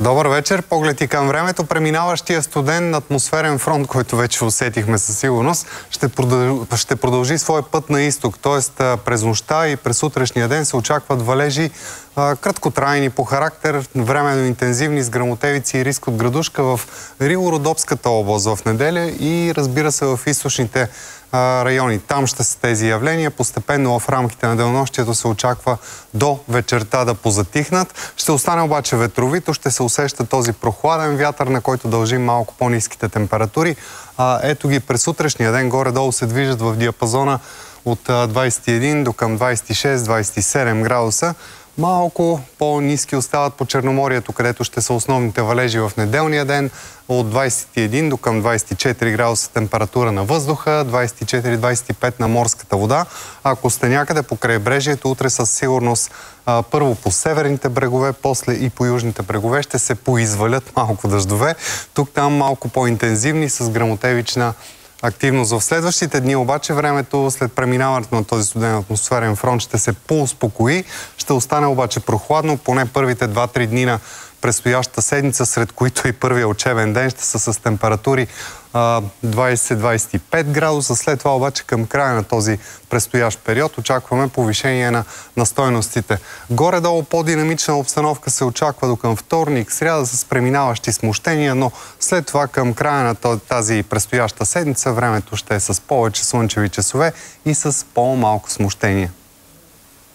Добър вечер. Поглед и към времето. Преминаващия студен атмосферен фронт, който вече усетихме със сигурност, ще продължи своя път на изток. Тоест през нощта и през утрешния ден се очакват валежи краткотрайни по характер, временно интензивни с гръмотевици и риск от градушка в Рило-Родопската област в неделя и разбира се в източните райони. Там ще са тези явления. Постепенно в рамките на денонощието се очаква до вечерта да позатихнат. Ще остане обаче ветровито, ще се усеща този прохладен вятър, на който дължим малко по-ниските температури. Ето ги през утрешния ден горе-долу се движат в диапазона от 21 до към 26-27 градуса. Малко по-ниски остават по Черноморието, където ще са основните валежи в неделния ден. От 21 до към 24 градуса температура на въздуха, 24-25 на морската вода. Ако сте някъде по крайбрежието, утре със сигурност първо по северните брегове, после и по южните брегове ще се поизвалят малко дъждове. Тук-там малко по-интензивни с гръмотевична активност. В следващите дни обаче времето след преминаването на този студен атмосферен фронт ще се поуспокои. Ще остане обаче прохладно, поне първите 2-3 дни на предстоящата седмица, сред които и първия учебен ден ще са с температури 20-25 градуса. След това обаче към края на този предстоящ период очакваме повишение на стойностите. Горе-долу по-динамична обстановка се очаква до към вторник, сряда с преминаващи смущения, но след това към края на тази предстояща седмица времето ще е с повече слънчеви часове и с по-малко смущения.